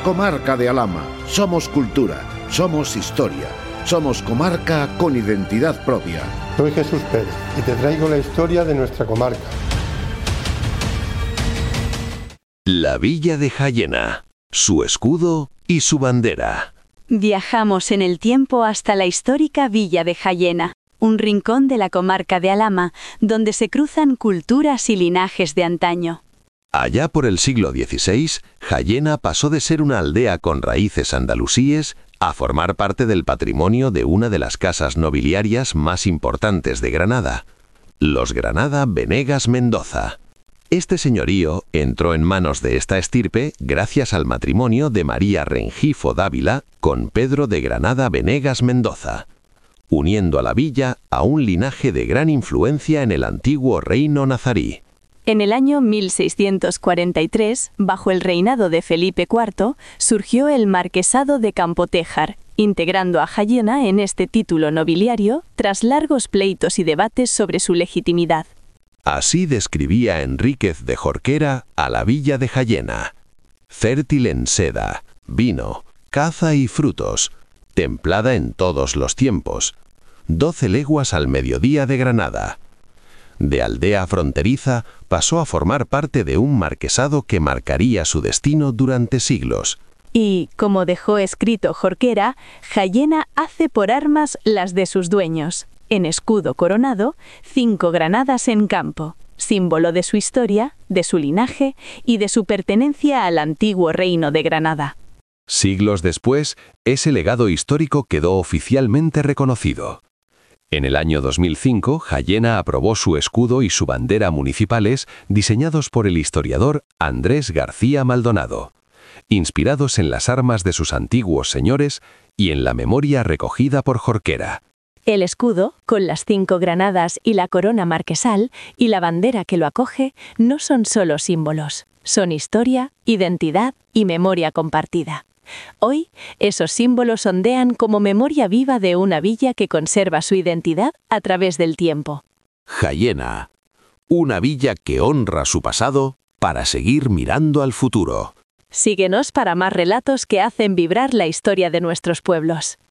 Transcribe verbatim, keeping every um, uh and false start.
Comarca de Alhama. Somos cultura, somos historia, somos comarca con identidad propia. Soy Jesús Pérez y te traigo la historia de nuestra comarca. La Villa de Jayena, su escudo y su bandera. Viajamos en el tiempo hasta la histórica Villa de Jayena, un rincón de la comarca de Alhama, donde se cruzan culturas y linajes de antaño. Allá por el siglo dieciséis, Jayena pasó de ser una aldea con raíces andalusíes a formar parte del patrimonio de una de las casas nobiliarias más importantes de Granada, los Granada Venegas Mendoza. Este señorío entró en manos de esta estirpe gracias al matrimonio de María Rengifo Dávila con Pedro de Granada Venegas Mendoza, uniendo a la villa a un linaje de gran influencia en el antiguo reino nazarí. En el año mil seiscientos cuarenta y tres, bajo el reinado de Felipe cuarto, surgió el Marquesado de Campotejar, integrando a Jayena en este título nobiliario tras largos pleitos y debates sobre su legitimidad. Así describía Enríquez de Jorquera a la villa de Jayena: fértil en seda, vino, caza y frutos, templada en todos los tiempos, doce leguas al mediodía de Granada. De aldea fronteriza pasó a formar parte de un marquesado que marcaría su destino durante siglos. Y, como dejó escrito Jorquera, Jayena hace por armas las de sus dueños. En escudo coronado, cinco granadas en campo, símbolo de su historia, de su linaje y de su pertenencia al antiguo reino de Granada. Siglos después, ese legado histórico quedó oficialmente reconocido. En el año dos mil cinco, Jayena aprobó su escudo y su bandera municipales diseñados por el historiador Andrés García Maldonado, inspirados en las armas de sus antiguos señores y en la memoria recogida por Jorquera. El escudo, con las cinco granadas y la corona marquesal, y la bandera que lo acoge, no son solo símbolos, son historia, identidad y memoria compartida. Hoy, esos símbolos ondean como memoria viva de una villa que conserva su identidad a través del tiempo. Jayena, una villa que honra su pasado para seguir mirando al futuro. Síguenos para más relatos que hacen vibrar la historia de nuestros pueblos.